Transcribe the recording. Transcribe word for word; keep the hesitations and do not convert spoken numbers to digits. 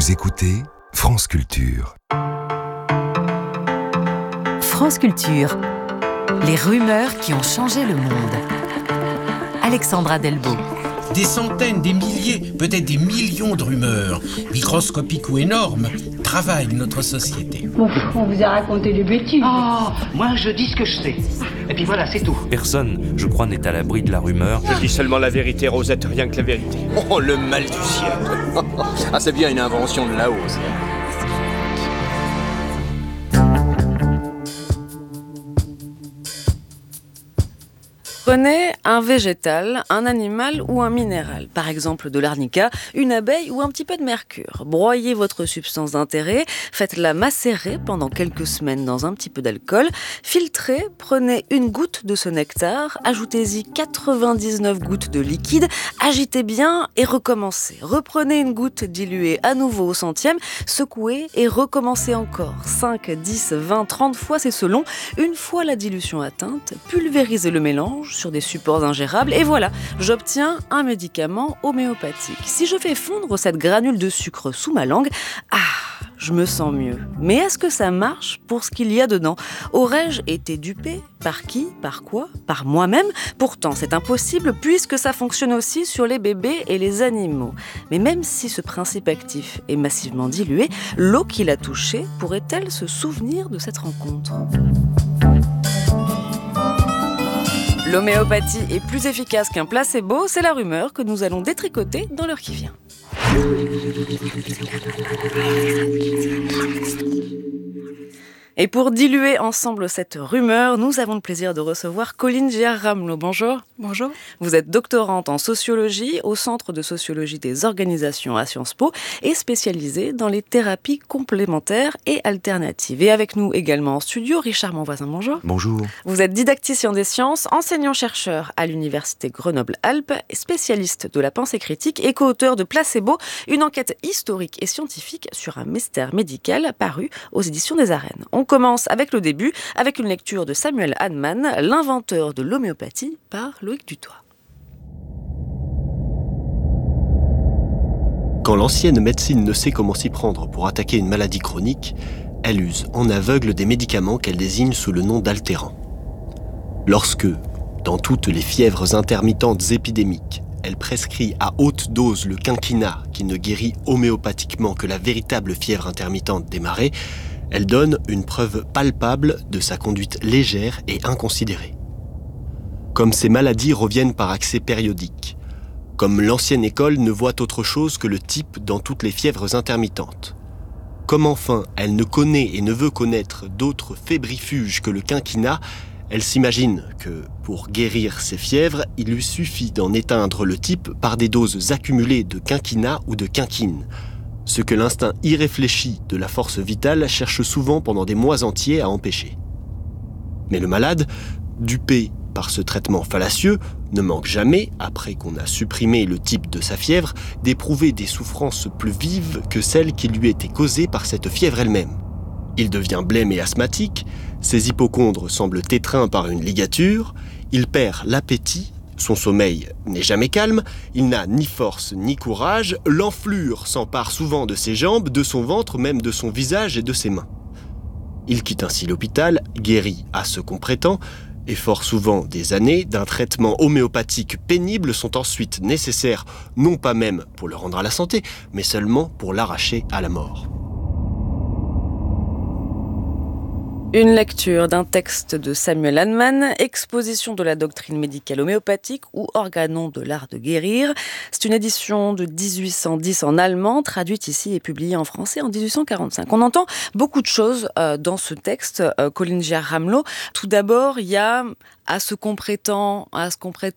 Vous écoutez France Culture. France Culture. Les rumeurs qui ont changé le monde. Alexandra Delbo. Des centaines, des milliers, peut-être des millions de rumeurs, microscopiques ou énormes, travaillent notre société. Bon, on vous a raconté des bêtises. Oh, moi je dis ce que je sais. Et puis voilà, c'est tout. Personne, je crois, n'est à l'abri de la rumeur. Je dis seulement la vérité, Rosette, rien que la vérité. Oh, le mal du ciel. Ah, c'est bien une invention de là-haut, ça. Prenez un végétal, un animal ou un minéral, par exemple de l'arnica, une abeille ou un petit peu de mercure. Broyez votre substance d'intérêt, faites-la macérer pendant quelques semaines dans un petit peu d'alcool, filtrez, prenez une goutte de ce nectar, ajoutez-y quatre-vingt-dix-neuf gouttes de liquide, agitez bien et recommencez. Reprenez une goutte diluée à nouveau au centième, secouez et recommencez encore. cinq, dix, vingt, trente fois, c'est selon. Une fois la dilution atteinte, pulvérisez le mélange sur des supports ingérables et voilà, j'obtiens un médicament homéopathique. Si je fais fondre cette granule de sucre sous ma langue, ah, je me sens mieux. Mais est-ce que ça marche pour ce qu'il y a dedans ? Aurais-je été dupée ? Par qui ? Par quoi ? Par moi-même ? Pourtant, c'est impossible puisque ça fonctionne aussi sur les bébés et les animaux. Mais même si ce principe actif est massivement dilué, l'eau qui l'a touché pourrait-elle se souvenir de cette rencontre ? L'homéopathie est plus efficace qu'un placebo, c'est la rumeur que nous allons détricoter dans l'heure qui vient. Et pour diluer ensemble cette rumeur, nous avons le plaisir de recevoir Colline Giard-Ramelot. Bonjour. Bonjour. Vous êtes doctorante en sociologie au Centre de sociologie des organisations à Sciences Po et spécialisée dans les thérapies complémentaires et alternatives. Et avec nous également en studio, Richard Monvoisin. Bonjour. Bonjour. Vous êtes didacticien des sciences, enseignant-chercheur à l'Université Grenoble-Alpes, spécialiste de la pensée critique et co-auteur de Placebo, une enquête historique et scientifique sur un mystère médical paru aux éditions des Arènes. On commence avec le début, avec une lecture de Samuel Hahnemann, l'inventeur de l'homéopathie, par Loïc Dutoit. Quand l'ancienne médecine ne sait comment s'y prendre pour attaquer une maladie chronique, elle use en aveugle des médicaments qu'elle désigne sous le nom d'altérants. Lorsque, dans toutes les fièvres intermittentes épidémiques, elle prescrit à haute dose le quinquina qui ne guérit homéopathiquement que la véritable fièvre intermittente des marais, elle donne une preuve palpable de sa conduite légère et inconsidérée. Comme ces maladies reviennent par accès périodiques, comme l'ancienne école ne voit autre chose que le type dans toutes les fièvres intermittentes, comme enfin elle ne connaît et ne veut connaître d'autres fébrifuges que le quinquina, elle s'imagine que, pour guérir ces fièvres, il lui suffit d'en éteindre le type par des doses accumulées de quinquina ou de quinquine, ce que l'instinct irréfléchi de la force vitale cherche souvent pendant des mois entiers à empêcher. Mais le malade, dupé par ce traitement fallacieux, ne manque jamais, après qu'on a supprimé le type de sa fièvre, d'éprouver des souffrances plus vives que celles qui lui étaient causées par cette fièvre elle-même. Il devient blême et asthmatique, ses hypocondres semblent étreints par une ligature, il perd l'appétit, son sommeil n'est jamais calme, il n'a ni force ni courage, l'enflure s'empare souvent de ses jambes, de son ventre, même de son visage et de ses mains. Il quitte ainsi l'hôpital, guéri à ce qu'on prétend, et fort souvent des années d'un traitement homéopathique pénible sont ensuite nécessaires, non pas même pour le rendre à la santé, mais seulement pour l'arracher à la mort. Une lecture d'un texte de Samuel Hahnemann, Exposition de la doctrine médicale homéopathique ou Organon de l'art de guérir. C'est une édition de dix-huit cent dix en allemand, traduite ici et publiée en français en dix-huit cent quarante-cinq. On entend beaucoup de choses euh, dans ce texte, euh, Colline Giard-Ramelot. Tout d'abord, il y a à ce qu'on prétend, à ce qu'on prétend